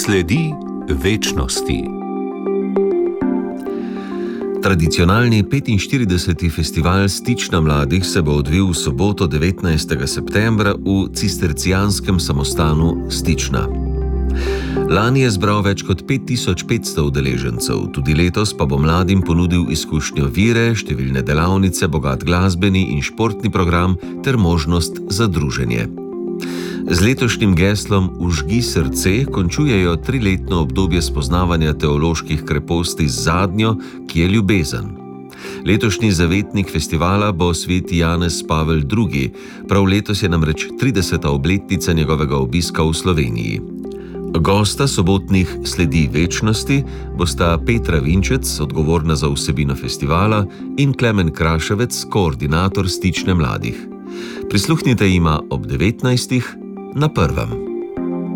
Sledi večnosti. Tradicionalni 45. festival Stična mladih se bo odvil v soboto 19. septembra v cistercijanskem samostanu Stična. Lani je zbral več kot 5500 udeležencev, tudi letos pa bo mladim ponudil izkušnjo vire, številne delavnice, bogat glasbeni in športni program ter možnost za druženje. Z letošnjim geslom Vžgi srce končujejo 3-letno obdobje spoznavanja teoloških kreposti z zadnjo, ki je ljubezen. Letošnji zavetnik festivala bo sveti Janez Pavel II. Prav letos je namreč 30. obletnica njegovega obiska v Sloveniji. Gosta sobotnih Sledi večnosti bosta Petra Vinčec, odgovorna za vsebino festivala, in Klemen Kraševec, koordinator Stične mladih. Prisluhnite jima ob 19. na Prvem.